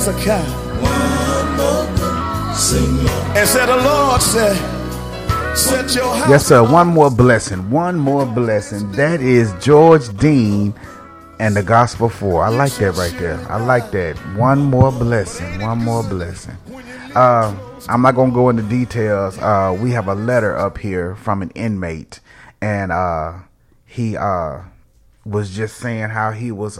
And said the Lord said, set your house. Yes, sir. One more blessing. One more blessing. That is George Dean and the Gospel 4. I like that right there. I like that. One more blessing. One more blessing. I'm not gonna go into details. We have a letter up here from an inmate, and he was just saying how he was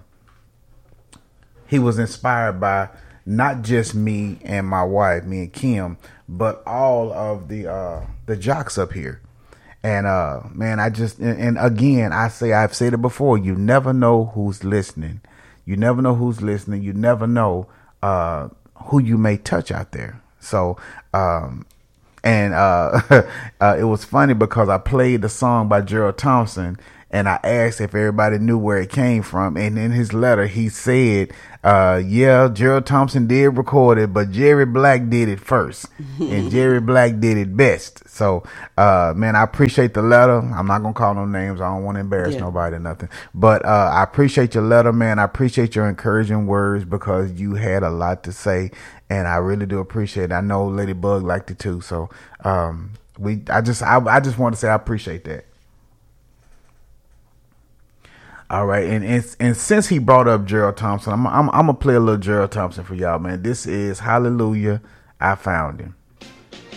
inspired by not just me and my wife, me and Kim, but all of the jocks up here. And man, and again, I've said it before, you never know who's listening. You never know who's listening. You never know who you may touch out there. So it was funny because I played the song by Gerald Thompson, and I asked if everybody knew where it came from. And in his letter, he said, yeah, Gerald Thompson did record it, but Jerry Black did it first. And Jerry Black did it best. So, man, I appreciate the letter. I'm not going to call no names. I don't want to embarrass nobody or nothing. But I appreciate your letter, man. I appreciate your encouraging words because you had a lot to say. And I really do appreciate it. I know Lady Bug liked it too. So I just want to say I appreciate that. All right, and since he brought up Gerald Thompson, I'm gonna play a little Gerald Thompson for y'all, man. This is Hallelujah, I Found Him.